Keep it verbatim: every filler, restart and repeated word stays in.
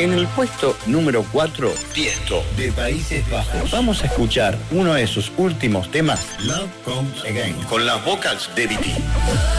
En el puesto número cuatro, Tiesto, de Países Bajos. Vamos a escuchar uno de sus últimos temas, Love Comes Again, con las vocals de D T.